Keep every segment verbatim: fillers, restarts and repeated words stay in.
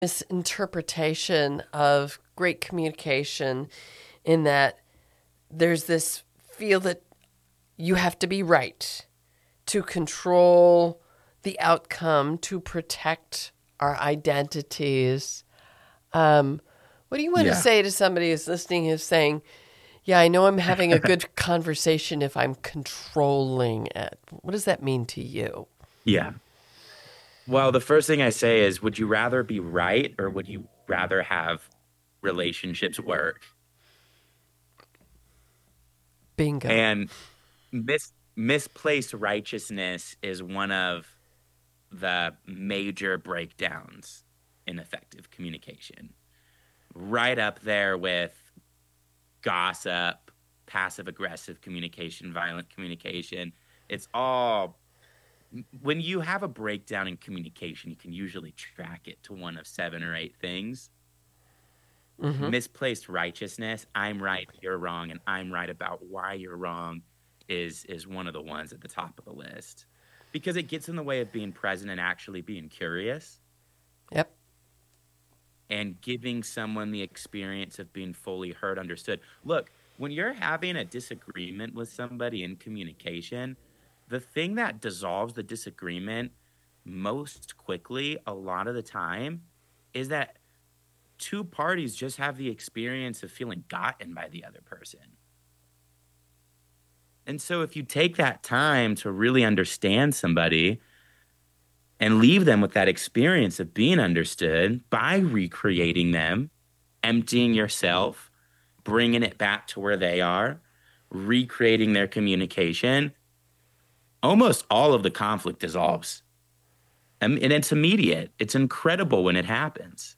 misinterpretation of great communication in that there's this feel that you have to be right to control the outcome, to protect our identities. Um, what do you want yeah. to say to somebody who's listening who's saying, yeah, I know I'm having a good conversation if I'm controlling it. What does that mean to you? Yeah. Well, the first thing I say is, would you rather be right or would you rather have relationships work? Bingo. And mis- misplaced righteousness is one of the major breakdowns in effective communication. Right up there with gossip, passive-aggressive communication, violent communication. It's all... When you have a breakdown in communication, you can usually track it to one of seven or eight things. Mm-hmm. Misplaced righteousness, I'm right, you're wrong, and I'm right about why you're wrong, is is one of the ones at the top of the list. Because it gets in the way of being present and actually being curious. Yep. And giving someone the experience of being fully heard, understood. Look, when you're having a disagreement with somebody in communication, the thing that dissolves the disagreement most quickly, a lot of the time, is that two parties just have the experience of feeling gotten by the other person. And so if you take that time to really understand somebody and leave them with that experience of being understood by recreating them, emptying yourself, bringing it back to where they are, recreating their communication, almost all of the conflict dissolves. And, and it's immediate. It's incredible when it happens.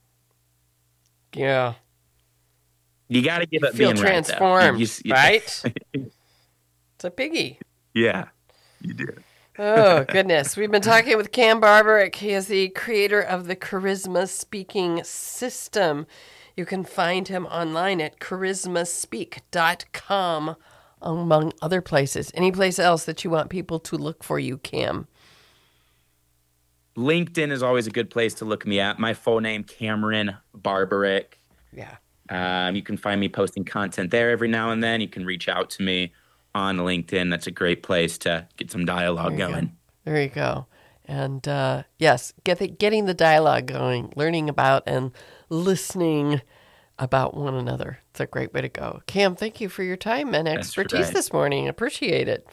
Yeah. You got to give you up feel being transformed, right, you, you, right? It's a biggie. Yeah, you do. Oh, goodness. We've been talking with Cam Barbarick. He is the creator of the Charisma Speaking System. You can find him online at charisma speak dot com, among other places. Any place else that you want people to look for you, Cam? LinkedIn is always a good place to look me up. My full name, Cameron Barbarick. Yeah. Um, you can find me posting content there every now and then. You can reach out to me on LinkedIn. That's a great place to get some dialogue there going. Go. There you go. And uh, yes, get the, getting the dialogue going, learning about and listening about one another. It's a great way to go. Cam, thank you for your time and expertise right. this morning. Appreciate it.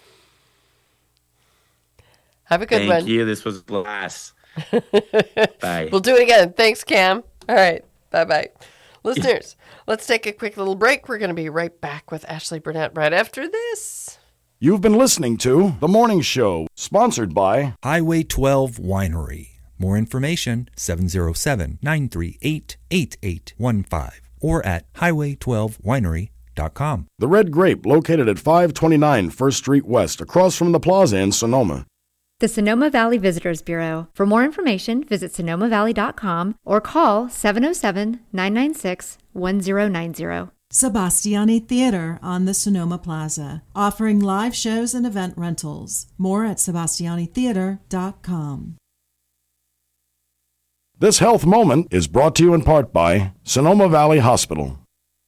Have a good thank one. Thank you. This was the last. Bye. We'll do it again. Thanks, Cam. All right. Bye-bye. Listeners, let's take a quick little break. We're going to be right back with Ashley Burnett right after this. You've been listening to The Morning Show, sponsored by Highway twelve Winery. More information, seven oh seven, nine three eight, eight eight one five or at highway twelve winery dot com. The Red Grape, located at five twenty-nine First Street West, across from the plaza in Sonoma. The Sonoma Valley Visitors Bureau. For more information, visit sonoma valley dot com or call seven oh seven, nine nine six, one oh nine oh. Sebastiani Theater on the Sonoma Plaza, offering live shows and event rentals. More at sebastiani theater dot com. This health moment is brought to you in part by Sonoma Valley Hospital.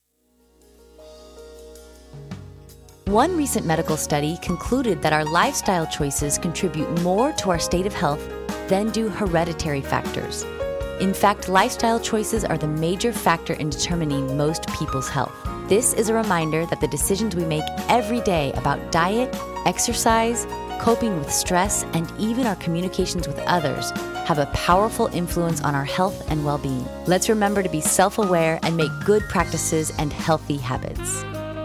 One recent medical study concluded that our lifestyle choices contribute more to our state of health than do hereditary factors. In fact, lifestyle choices are the major factor in determining most people's health. This is a reminder that the decisions we make every day about diet, exercise, coping with stress, and even our communications with others have a powerful influence on our health and well-being. Let's remember to be self-aware and make good practices and healthy habits.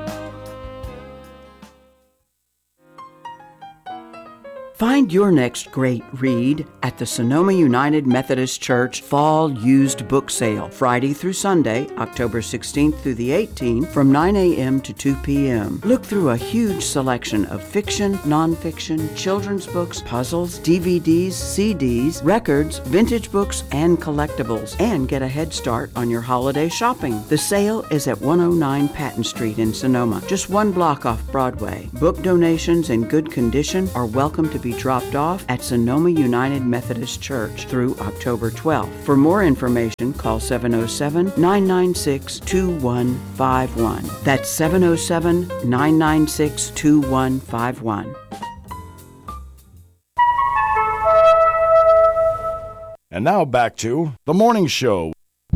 Find your next great read at the Sonoma United Methodist Church Fall Used Book Sale, Friday through Sunday, October sixteenth through the eighteenth, from nine a.m. to two p.m. Look through a huge selection of fiction, nonfiction, children's books, puzzles, D V Ds, C Ds, records, vintage books, and collectibles, and get a head start on your holiday shopping. The sale is at one oh nine Patton Street in Sonoma, just one block off Broadway. Book donations in good condition are welcome to be be dropped off at Sonoma United Methodist Church through October twelfth. For more information, call seven oh seven, nine nine six, two one five one. That's seven oh seven, nine nine six, two one five one. And now back to The Morning Show.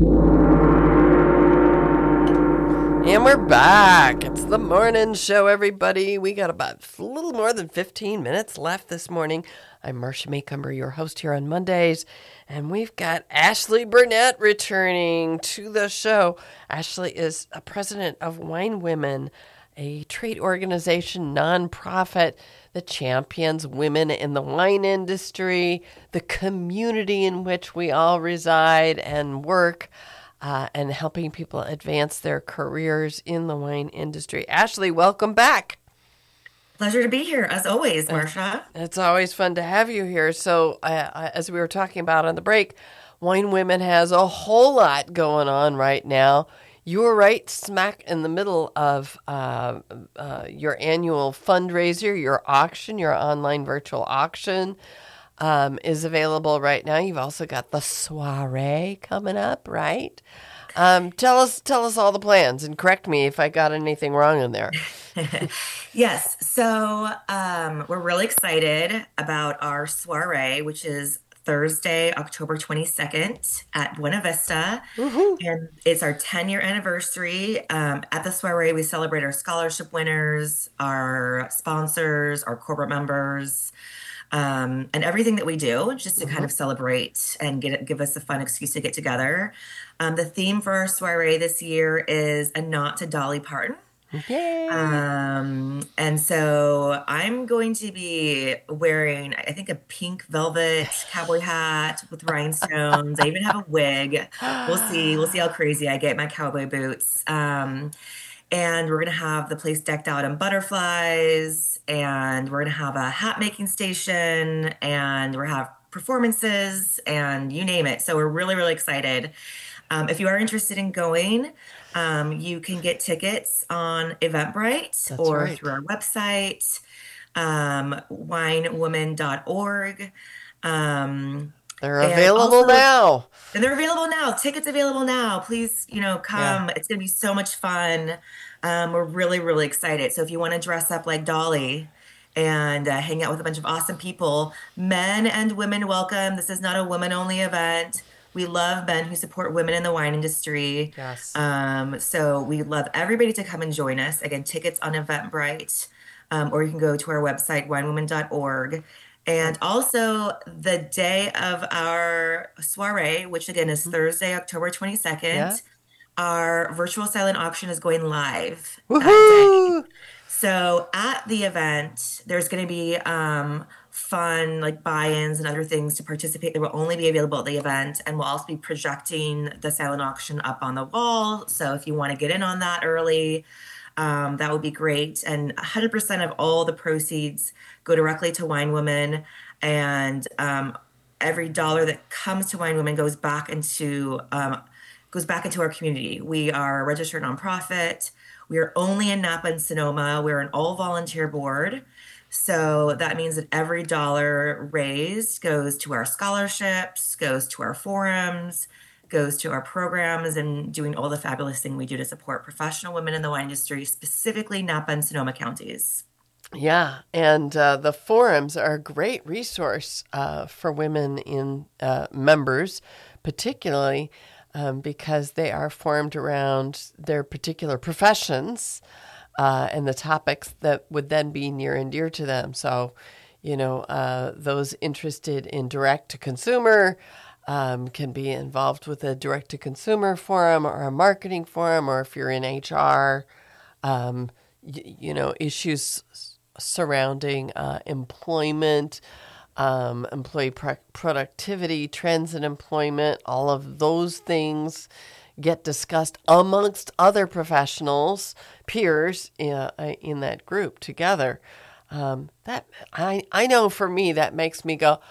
And we're back. It's The Morning Show, everybody. We got about a little more than fifteen minutes left this morning. I'm Marcia Maycumber, your host here on Mondays. And we've got Ashley Burnett returning to the show. Ashley is a president of Wine Women, a trade organization, nonprofit that champions women in the wine industry, the community in which we all reside and work, uh, and helping people advance their careers in the wine industry. Ashley, welcome back. Pleasure to be here, as always, Marcia. It's always fun to have you here. So, uh, as we were talking about on the break, Wine Women has a whole lot going on right now. You were right smack in the middle of uh, uh, your annual fundraiser, your auction, your online virtual auction um, is available right now. You've also got the soiree coming up, right? Um, tell us, tell us all the plans, and correct me if I got anything wrong in there. Yes, so um, we're really excited about our soiree, which is Thursday, October twenty-second at Buena Vista. Woo-hoo. And it's our ten-year anniversary. Um, at the soiree, we celebrate our scholarship winners, our sponsors, our corporate members, um, and everything that we do just to mm-hmm. kind of celebrate and get give us a fun excuse to get together. Um, the theme for our soiree this year is A Nod to Dolly Parton. Yay. Um, and so I'm going to be wearing, I think, a pink velvet cowboy hat with rhinestones. I even have a wig. We'll see. We'll see how crazy I get my cowboy boots. Um, and we're going to have the place decked out in butterflies, and we're going to have a hat making station, and we're going to have performances, and you name it. So we're really, really excited. Um, if you are interested in going, Um, you can get tickets on Eventbrite That's or right. through our website, um, wine woman dot org. Um, they're available also, now. And they're available now. Tickets available now. Please, you know, come. Yeah. It's going to be so much fun. Um, we're really, really excited. So if you want to dress up like Dolly and uh, hang out with a bunch of awesome people, men and women welcome. This is not a women-only event. We love men who support women in the wine industry. Yes. Um, so we love everybody to come and join us. Again, tickets on Eventbrite, um, or you can go to our website, wine woman dot org. And also the day of our soiree, which again is mm-hmm. Thursday, October twenty-second, yeah. our virtual silent auction is going live Woohoo! That day. So at the event, there's going to be um, fun like buy-ins and other things to participate that will only be available at the event, and we'll also be projecting the silent auction up on the wall. So if you want to get in on that early, um, that would be great. And one hundred percent of all the proceeds go directly to Wine Women, and um, every dollar that comes to Wine Women goes back into um, goes back into our community. We are a registered nonprofit. We are only in Napa and Sonoma. We're an all-volunteer board. So that means that every dollar raised goes to our scholarships, goes to our forums, goes to our programs, and doing all the fabulous thing we do to support professional women in the wine industry, specifically Napa and Sonoma counties. Yeah, and uh, the forums are a great resource uh, for women in uh, members, particularly um, because they are formed around their particular professions. Uh, and the topics that would then be near and dear to them. So, you know, uh, those interested in direct-to-consumer um, can be involved with a direct-to-consumer forum or a marketing forum, or if you're in H R, um, y- you know, issues surrounding uh, employment, um, employee pro- productivity, trends in employment, all of those things get discussed amongst other professionals, peers in, uh, in that group together. Um, that I I know for me, that makes me go,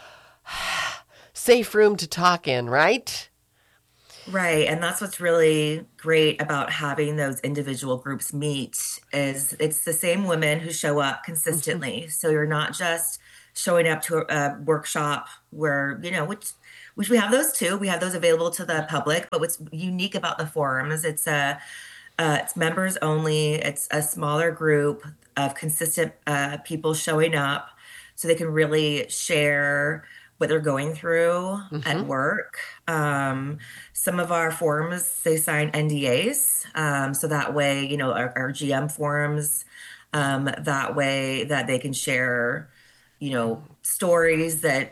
safe room to talk in, right? Right. And that's what's really great about having those individual groups meet is it's the same women who show up consistently. Mm-hmm. So you're not just showing up to a, a workshop where, you know, which which we have those too. We have those available to the public. But what's unique about the forum is it's a uh, it's members only. It's a smaller group of consistent uh, people showing up, so they can really share what they're going through mm-hmm. at work. Um, some of our forums, they sign N D As. Um, so that way, you know, our, our G M forums, um, that way that they can share, you know, stories that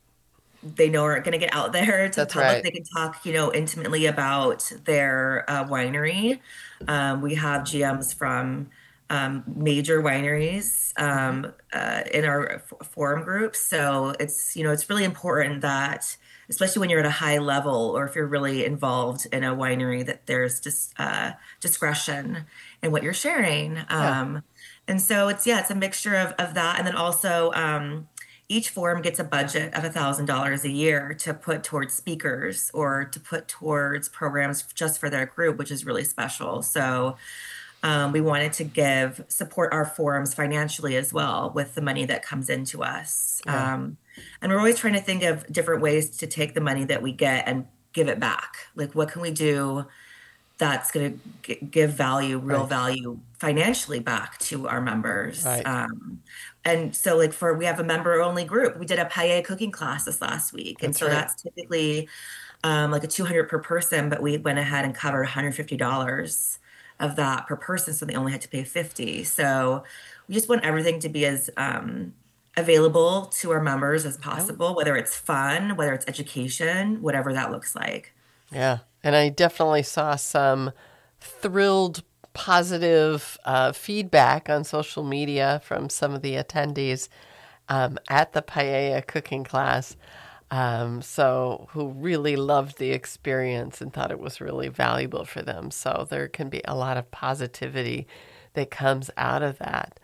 they know aren't going to get out there to That's the public. right. They can talk, you know, intimately about their uh, winery. Um, we have G Ms from um, major wineries um, uh, in our f- forum groups. So it's, you know, it's really important that, especially when you're at a high level or if you're really involved in a winery, that there's just uh, discretion in what you're sharing. Yeah. Um, and so it's, yeah, it's a mixture of, of that. And then also um, each forum gets a budget of one thousand dollars a year to put towards speakers or to put towards programs just for their group, which is really special. So Um, we wanted to give support our forums financially as well with the money that comes into us. Yeah. Um, and we're always trying to think of different ways to take the money that we get and give it back. Like, what can we do that's going to give value, real Right. value financially back to our members? Right. Um, and so like for, we have a member only group. We did a paella cooking class this last week. And That's so right. that's typically um, like a two hundred per person, but we went ahead and covered one hundred fifty dollars of that per person, so they only had to pay fifty. So we just want everything to be as um, available to our members as possible, whether it's fun, whether it's education, whatever that looks like. Yeah. And I definitely saw some thrilled, positive uh, feedback on social media from some of the attendees um, at the paella cooking class. Um, so who really loved the experience and thought it was really valuable for them. So there can be a lot of positivity that comes out of that.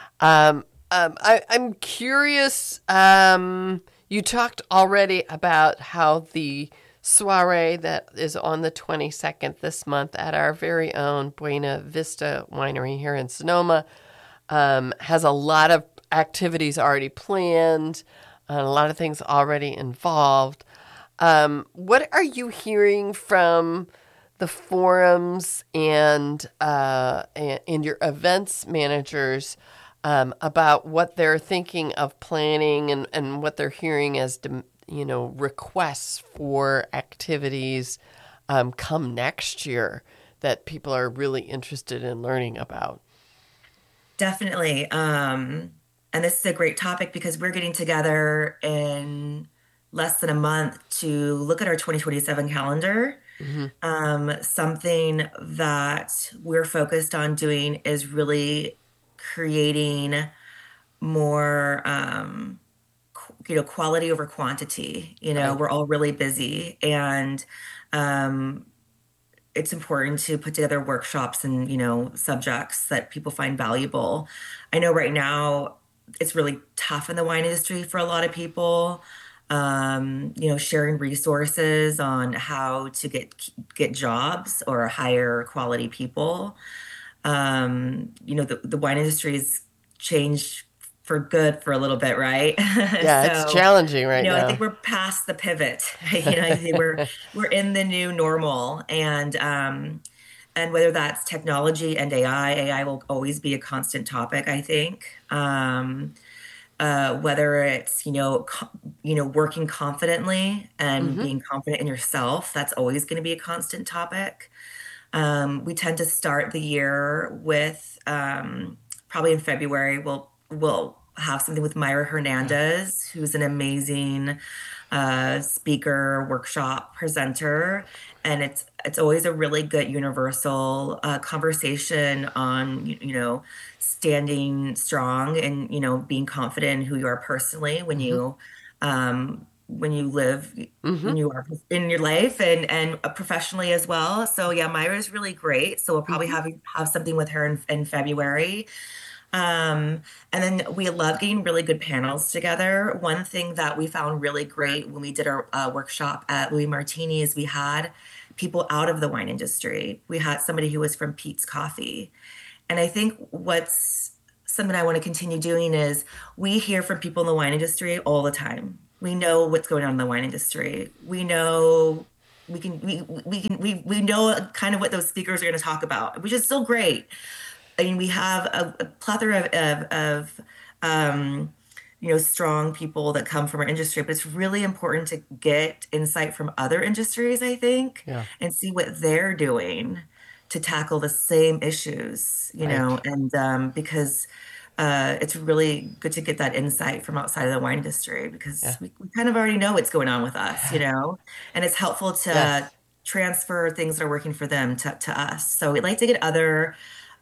Um, um, I, I'm curious, um, you talked already about how the soiree that is on the twenty-second this month at our very own Buena Vista Winery here in Sonoma um, has a lot of activities already planned. Uh, a lot of things already involved. Um, what are you hearing from the forums and uh, and, and your events managers um, about what they're thinking of planning and, and what they're hearing as you know requests for activities um, come next year that people are really interested in learning about? Definitely. Um... And this is a great topic because we're getting together in less than a month to look at our twenty twenty-seven calendar. Mm-hmm. Um, something that we're focused on doing is really creating more, um, qu- you know, quality over quantity. You know, Right. We're all really busy, and um, it's important to put together workshops and, you know, subjects that people find valuable. I know right now, it's really tough in the wine industry for a lot of people, um, you know, sharing resources on how to get get jobs or hire quality people. Um, you know, the, the wine industry has changed for good for a little bit, right? Yeah, So, it's challenging right you know, now. I think we're past the pivot. you know, I think we're we're in the new normal, and um, and whether that's technology and A I, A I will always be a constant topic, I think. Um, uh, whether it's, you know, co- you know, working confidently and Mm-hmm. being confident in yourself, that's always going to be a constant topic. Um, we tend to start the year with um, probably in February, we'll, we'll have something with Myra Hernandez, who's an amazing uh, speaker, workshop presenter. And it's it's always a really good universal uh, conversation on, you, you know, standing strong and, you know, being confident in who you are personally when you um, when you live, Mm-hmm. when you are in your life and, and professionally as well. So yeah, Myra's really great. So we'll probably have have something with her in, in February. Um, and then we love getting really good panels together. One thing that we found really great when we did our uh, workshop at Louis Martini is we had people out of the wine industry. We had somebody who was from Pete's Coffee. And I think what's something I want to continue doing is we hear from people in the wine industry all the time. We know what's going on in the wine industry. We know we can we we can we we know kind of what those speakers are going to talk about, which is still great. I mean, we have a, a plethora of, of, of um, you know, strong people that come from our industry, but it's really important to get insight from other industries, I think, Yeah. and see what they're doing to tackle the same issues, you Right. know, and um, because uh, it's really good to get that insight from outside of the wine industry because Yeah. we, we kind of already know what's going on with us, you know, and it's helpful to Yes. transfer things that are working for them to, to us. So we'd like to get other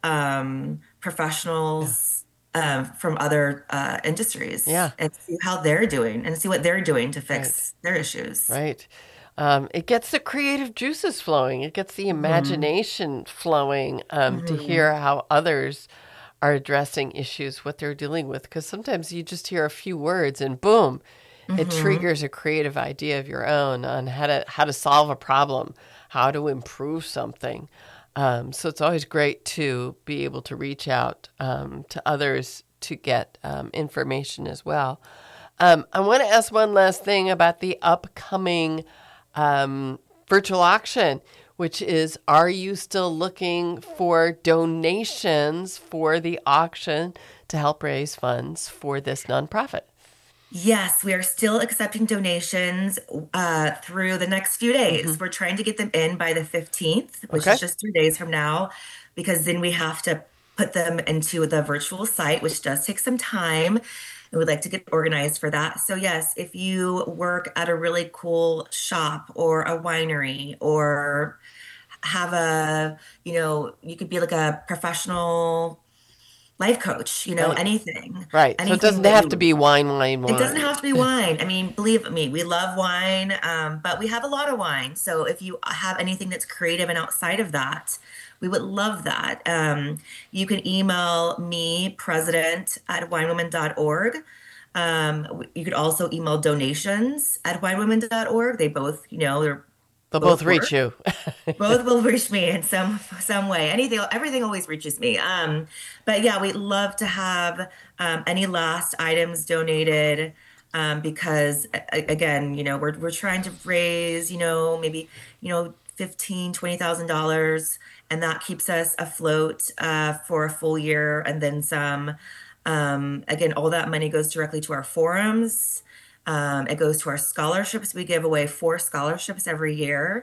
um, professionals um, from other uh, industries Yeah. and see how they're doing and see what they're doing to fix their issues. Right. Um, it gets the creative juices flowing. It gets the imagination flowing um, to hear how others are addressing issues, what they're dealing with. Because sometimes you just hear a few words and boom, it triggers a creative idea of your own on how to how to solve a problem, how to improve something. Um, so it's always great to be able to reach out um, to others to get um, information as well. Um, I want to ask one last thing about the upcoming um, virtual auction, which is, are you still looking for donations for the auction to help raise funds for this nonprofit? Yes, we are still accepting donations uh, through the next few days. We're trying to get them in by the fifteenth, which Okay. is just three days from now, because then we have to put them into the virtual site, which does take some time. And we'd like to get organized for that. So yes, if you work at a really cool shop or a winery or have a, you know, you could be like a professional life coach, you know, Right. anything. Right. So it Anything doesn't that have you- to be wine, wine, wine. It doesn't have to be wine. I mean, believe me, we love wine, um, but we have a lot of wine. So if you have anything that's creative and outside of that, we would love that. Um, you can email me, president at winewomen dot org. Um, you could also email donations at winewomen dot org. They both, you know, they're They'll both, both reach work. you. both will reach me in some some way. Anything, everything always reaches me. Um, but yeah, we'd love to have um, any last items donated um, because a- again, you know, we're we're trying to raise, you know, maybe you know, fifteen, twenty thousand dollars, and that keeps us afloat uh, for a full year and then some. Um, again, all that money goes directly to our forums. Um, it goes to our scholarships. We give away four scholarships every year,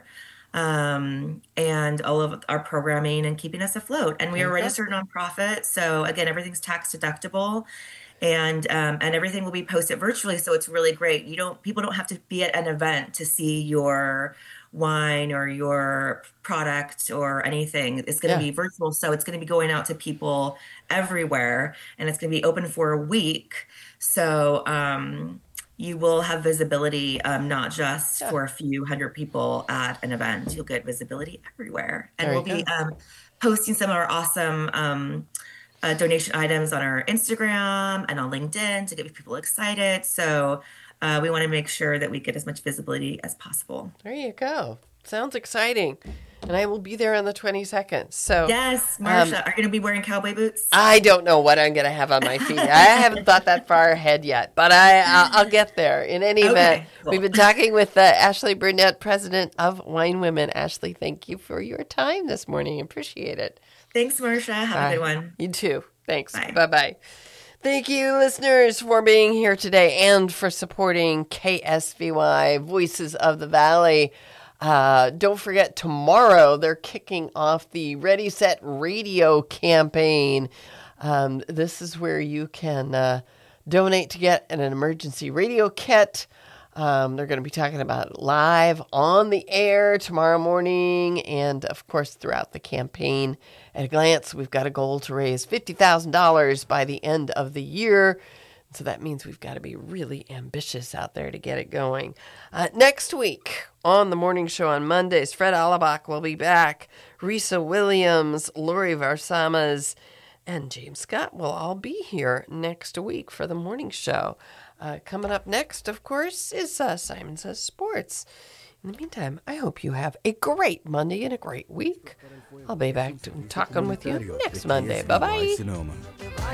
um, and all of our programming and keeping us afloat. And we are a registered nonprofit, so again, everything's tax deductible, and um, and everything will be posted virtually. So it's really great. You don't people don't have to be at an event to see your wine or your product or anything. It's going to Yeah. be virtual, so it's going to be going out to people everywhere, and it's going to be open for a week. So. Um, you will have visibility, um, not just Yeah. for a few hundred people at an event. You'll get visibility everywhere. And There we'll you be um, posting some of our awesome um, uh, donation items on our Instagram and on LinkedIn to get people excited. So uh, we want to make sure that we get as much visibility as possible. There you go. Sounds exciting. And I will be there on the twenty-second. So Yes, Marsha, are you going to be wearing cowboy boots? I don't know what I'm going to have on my feet. I haven't thought that far ahead yet, but I, I'll, I'll get there. In any Okay, event, cool. we've been talking with uh, Ashley Burnett, president of Wine Women. Ashley, thank you for your time this morning. Appreciate it. Thanks, Marsha. Have a good one. You too. Thanks. Bye. Bye-bye. Thank you, listeners, for being here today and for supporting K S V Y, Voices of the Valley. Uh, don't forget, tomorrow they're kicking off the Ready, Set, Radio campaign. Um, this is where you can uh, donate to get an emergency radio kit. Um, they're going to be talking about it live on the air tomorrow morning and, of course, throughout the campaign. At a glance, we've got a goal to raise fifty thousand dollars by the end of the year. So that means we've got to be really ambitious out there to get it going. Uh, next week on the morning show on Mondays, Fred Alabach will be back. Risa Williams, Lori Varsamas, and James Scott will all be here next week for the morning show. Uh, coming up next, of course, is uh, Simon Says Sports. In the meantime, I hope you have a great Monday and a great week. I'll be back to talking with you next Monday. Bye-bye. Sonoma.